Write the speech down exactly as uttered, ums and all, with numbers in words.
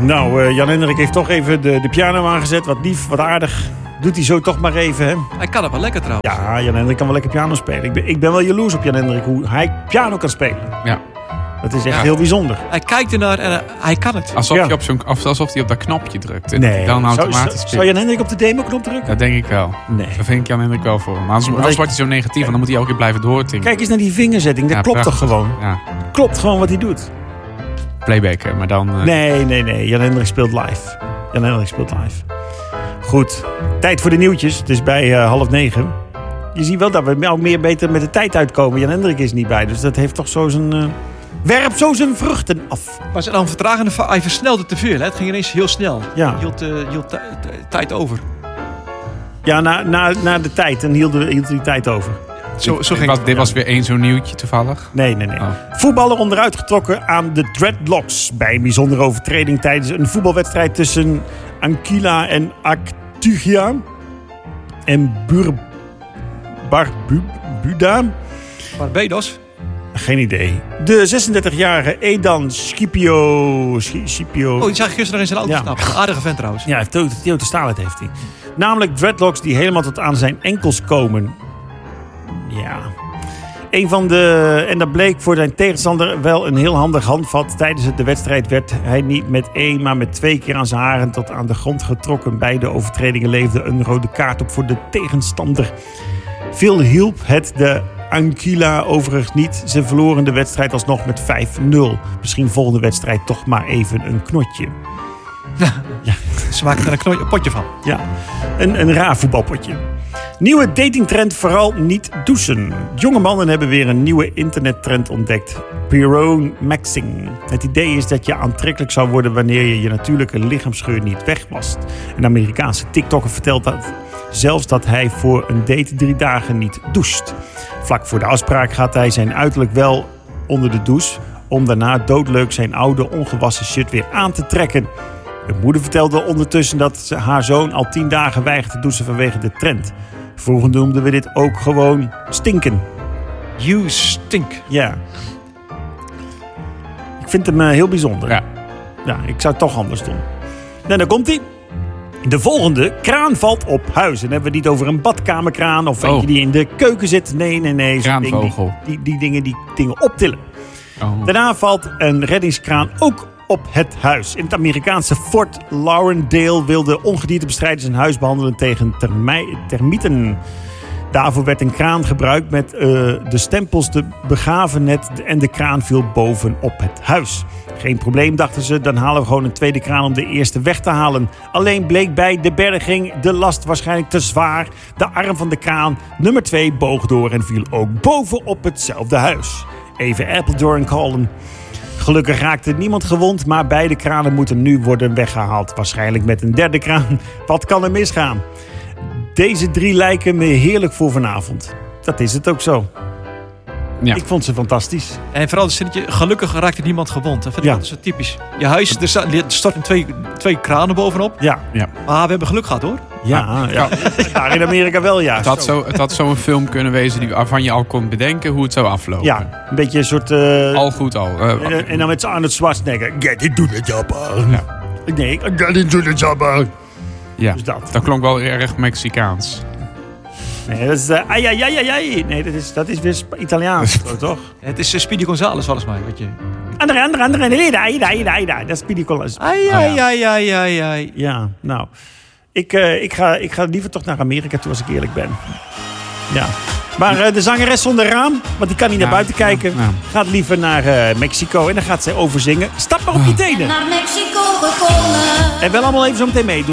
Nou, uh, Jan-Hendrik heeft toch even de, de piano aangezet. Wat lief, wat aardig. Doet hij zo toch maar even, hè? Hij kan het wel lekker trouwens. Ja, Jan-Hendrik kan wel lekker piano spelen. Ik ben, ik ben wel jaloers op Jan-Hendrik hoe hij piano kan spelen. Ja. Dat is echt Ja. heel bijzonder. Hij kijkt ernaar en uh, hij kan het. Alsof, Ja. hij op zo'n, alsof hij op dat knopje drukt. En Nee, dan zou, automatisch zou, speelt. zou Jan-Hendrik op de demo-knop drukken? Dat denk ik wel. Nee. Dat vind ik Jan Hendrik wel voor. Maar anders, anders ik- wordt hij zo negatief. Want dan moet hij elke keer blijven doortingen. Kijk eens naar die vingerzetting. Dat Ja, klopt prachtig. toch gewoon? Ja. Klopt gewoon wat hij doet. Playbacken, maar dan... Uh, Nee, nee, nee. Jan-Hendrik speelt live. Jan-Hendrik speelt live. Goed. Tijd voor de nieuwtjes. Het is bij uh, half negen. Je ziet wel dat we nou meer beter met de tijd uitkomen. Jan-Hendrik is niet bij. Dus dat heeft toch zo zijn... Uh, werp zo zijn vruchten af. Maar ze dan vertragende va- hij versnelde te veel. Hè? Het ging ineens heel snel. Ja. Je hield, uh, hield t- t- tijd over. Ja, na, na, na de tijd. En hield, hield hij tijd over. Zo, zo dit ging was, het. dit was weer één zo'n nieuwtje toevallig. Nee, nee, nee. Oh. Voetballer onderuit getrokken aan de dreadlocks. Bij een bijzondere overtreding tijdens een voetbalwedstrijd tussen Anquila en Actugia. En Bur... Barbuda? Barbados. Geen idee. De zesendertigjarige Edan Scipio... Sci- Scipio... Oh, die zag ik gisteren nog in zijn auto Ja. stappen. Een aardige vent trouwens. Ja, hij heeft Toyota, Toyota Starlet heeft hij. Namelijk dreadlocks die helemaal tot aan zijn enkels komen. Ja. Een van de... En dat bleek voor zijn tegenstander wel een heel handig handvat. Tijdens de wedstrijd werd hij niet met één, maar met twee keer aan zijn haren tot aan de grond getrokken. Beide overtredingen leefden een rode kaart op voor de tegenstander. Veel hielp het de Anquila overigens niet. Ze verloren de wedstrijd alsnog met vijf nul. Misschien volgende wedstrijd toch maar even een knotje. Ze maken er een, knooi, een potje van. Ja, een, een raar voetbalpotje. Nieuwe datingtrend, vooral niet douchen. Jonge mannen hebben weer een nieuwe internettrend ontdekt. Pirone Maxing. Het idee is dat je aantrekkelijk zou worden wanneer je je natuurlijke lichaamsgeur niet wegwast. Een Amerikaanse TikToker vertelt dat zelfs dat hij voor een date drie dagen niet doucht. Vlak voor de afspraak gaat hij zijn uiterlijk wel onder de douche, om daarna doodleuk zijn oude ongewassen shirt weer aan te trekken. De moeder vertelde ondertussen dat ze haar zoon al tien dagen weigert te douchen vanwege de trend. Vroeger noemden we dit ook gewoon stinken. You stink. Ja. Ik vind hem uh, heel bijzonder. Ja. Ja, ik zou het toch anders doen. Nou, dan komt hij. De volgende, kraan valt op huis. En dan hebben we het niet over een badkamerkraan of Oh. eentje die in de keuken zit. Nee, nee, nee. Zo'n ding Kraanvogel. Die, die, die dingen die dingen optillen. Oh. Daarna valt een reddingskraan ook op het huis. In het Amerikaanse Fort Lauderdale wilden ongediertebestrijders een huis behandelen tegen termij- termieten. Daarvoor werd een kraan gebruikt met uh, de stempels te begraven net en de kraan viel bovenop het huis. Geen probleem, dachten ze, dan halen we gewoon een tweede kraan om de eerste weg te halen. Alleen bleek bij de berging de last waarschijnlijk te zwaar. De arm van de kraan, nummer twee, boog door en viel ook bovenop hetzelfde huis. Even Appledore en Colin. Gelukkig raakte niemand gewond, maar beide kranen moeten nu worden weggehaald. Waarschijnlijk met een derde kraan. Wat kan er misgaan? Deze drie lijken me heerlijk voor vanavond. Dat is het ook zo. Ja. Ik vond ze fantastisch. En vooral het zinnetje, gelukkig raakte niemand gewond. Dat vind ik Ja. altijd zo typisch. Je huis, er sta- er storten twee, twee kranen bovenop. Ja, Ja. Maar we hebben geluk gehad hoor. ja, ja. Daar in Amerika wel, ja. Het had, zo, het had zo een film kunnen wezen die, waarvan je al kon bedenken hoe het zou aflopen. Ja, een beetje een soort... Uh, Al goed al. Uh, en, en dan met Arnold Schwarzenegger. Get into the chopper. Ja. Nee, get into the chopper. ja. Dus dat. Dat klonk wel erg Mexicaans. Nee, dat is... Uh, ai, ai, ai, ai, ai. Nee, dat is, dat is weer Sp- Italiaans, zo, toch? Het is uh, Speedy Gonzales volgens mij. Weet je. Andere, andere, andere. Nee, nee, nee, nee, nee. Dat is Speedy Gonzales. Ai, ai, ai, ai, ai, ai. Ja, nou. Ik, uh, ik, ga, ik ga liever toch naar Amerika toe als ik eerlijk ben. Ja. Maar uh, de zangeres zonder raam, want die kan niet naar Ja, buiten kijken, ja, ja. gaat liever naar uh, Mexico en dan gaat zij overzingen. Stap maar op je tenen. Naar Mexico gekomen. En wel allemaal even zo meteen meedoen.